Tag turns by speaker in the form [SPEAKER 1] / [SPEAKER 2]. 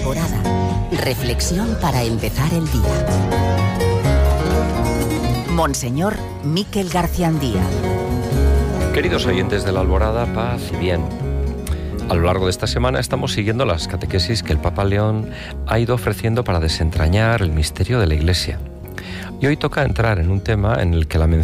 [SPEAKER 1] Alborada. Reflexión para empezar el día. Monseñor Miquel Garciandía.
[SPEAKER 2] Queridos oyentes de la Alborada, paz y bien. A lo largo de esta semana estamos siguiendo las catequesis que el Papa León ha ido ofreciendo para desentrañar el misterio de la Iglesia. Y hoy toca entrar en un tema en el que la mención